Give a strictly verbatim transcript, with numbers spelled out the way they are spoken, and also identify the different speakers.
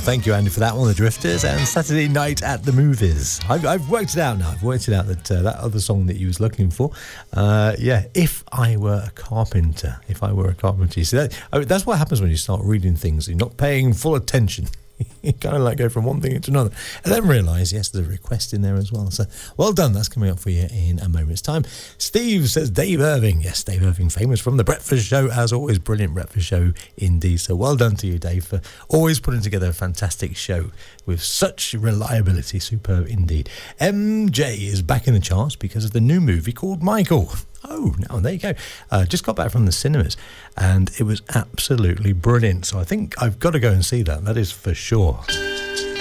Speaker 1: thank you, Andy, for that one, The Drifters, and Saturday Night at the Movies. I've, I've worked it out now. I've worked it out that uh, that other song that you was looking for, uh, yeah, If I Were a Carpenter. If I Were a Carpenter. You see, that, I mean, that's what happens when you start reading things. You're not paying full attention. You kind of like go from one thing into another and then realise, yes, there's a request in there as well. So well done. That's coming up for you in a moment's time. Steve says Dave Irving. Yes, Dave Irving, famous from The Breakfast Show, as always. Brilliant Breakfast Show indeed. So well done to you, Dave, for always putting together a fantastic show with such reliability. Superb indeed. M J is back in the charts because of the new movie called Michael. Oh, now there you go. Uh, just got back from the cinemas and it was absolutely brilliant. So I think I've got to go and see that. That is for sure.